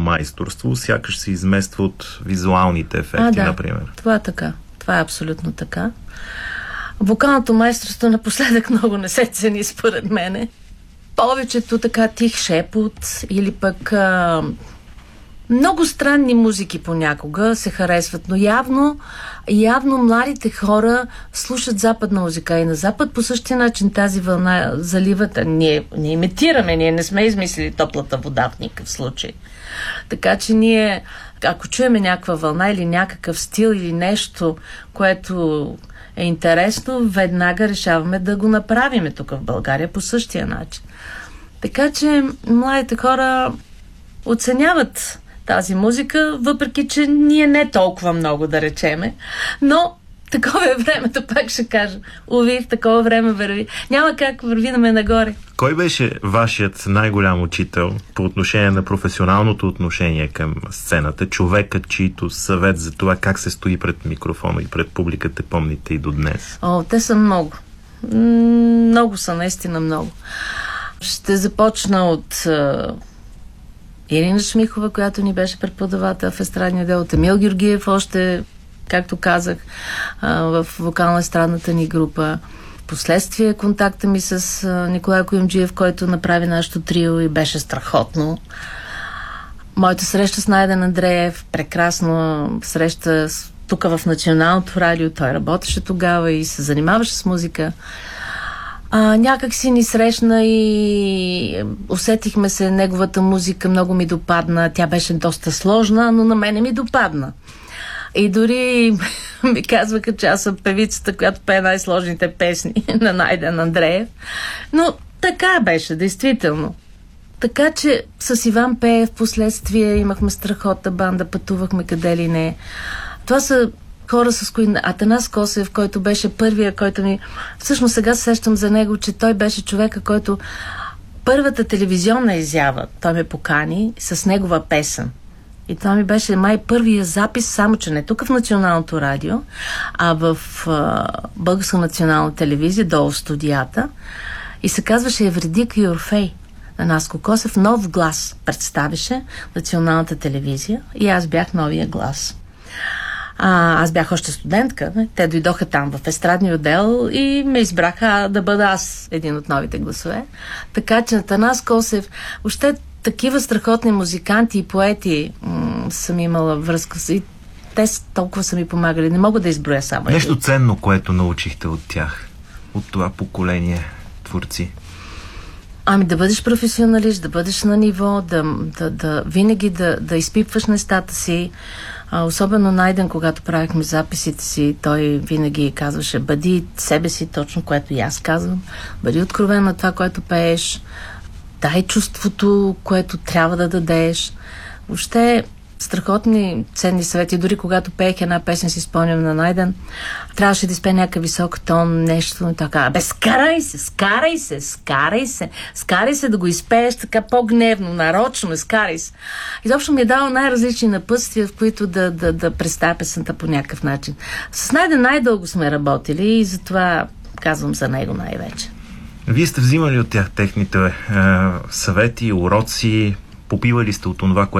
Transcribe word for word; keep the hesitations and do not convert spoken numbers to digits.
майсторство сякаш се измества от визуалните ефекти, а, да. например. Това е така. Това е абсолютно така. Вокалното майсторство напоследък много не се цени, според мене. Повечето така тих шепот или пък а, много странни музики понякога се харесват, но явно, явно младите хора слушат западна музика и на Запад по същия начин тази вълна заливат. Ние не имитираме, ние не сме измислили топлата вода в никакъв случай. Така че ние, ако чуеме някаква вълна или някакъв стил или нещо, което е интересно, веднага решаваме да го направим тук в България по същия начин. Така че младите хора оценяват тази музика, въпреки че ние не толкова много, да речеме, но такова е времето, пак ще кажа. Уви, в такова време върви. Няма как върви да ме нагоре. Кой беше вашият най-голям учител по отношение на професионалното отношение към сцената? Човекът, чийто съвет за това как се стои пред микрофона и пред публиката, помните и до днес? О, те са много. Много са, наистина много. Ще започна от uh, Ирина Шмихова, която ни беше преподавател в естрадния дел, от Емил Георгиев, още, както казах, uh, в вокално-естрадната ни група. Впоследствие контакта ми с uh, Николай Коимджиев, който направи нашото трио и беше страхотно. Моята среща с Найден Андреев, прекрасна среща тук в Националното радио. Той работеше тогава и се занимаваше с музика. А, някак си ни срещна и усетихме се, неговата музика много ми допадна. Тя беше доста сложна, но на мене ми допадна. И дори ми казваха, че аз съм певицата, която пее най-сложните песни на Найден Андреев. Но така беше, действително. Така че с Иван Пеев в последствие имахме страхотна банда, пътувахме къде ли не. Това са хора, с които... Атанас Косев, който беше първия, който ми... Всъщност сега се сещам за него, че той беше човека, който първата телевизионна изява, той ме покани с негова песен. И това ми беше май първия запис, само че не тук в Националното радио, а в а, Българска национална телевизия, долу в студията. И се казваше Евредик и Орфей. На Наско Косев нов глас представеше Националната телевизия и аз бях новия глас. А, аз бях още студентка. Не? Те дойдоха там в естрадния отдел и ме избраха да бъда аз един от новите гласове. Така че Атанас Косев, още такива страхотни музиканти и поети м- съм имала връзка с... И те толкова са ми помагали. Не мога да изброя само. Нещо ценно, което научихте от тях, от това поколение творци? Ами да бъдеш професионалист, да бъдеш на ниво, да, да, да винаги да, да изпипваш нещата си. А, особено Найден, когато правихме записите си, той винаги казваше: бъди себе си, точно което и аз казвам. Бъди откровен на това, което пееш. Дай чувството, което трябва да дадеш. Въобще страхотни ценни съвети. Дори когато пеех една песен, си спомням на Найден, трябваше да изпее някакъв висок тон, нещо и така. Бе, скарай се, скарай се, скарай се, скарай се да го изпееш така по-гневно, нарочно, скарай се. Изобщо ми е дал най-различни напътствия, в които да, да, да представя песента по някакъв начин. С Найден най-дълго сме работили и затова казвам за него най-вече. Вие сте взимали от тях техните е, съвети, уроци, попивали сте от това,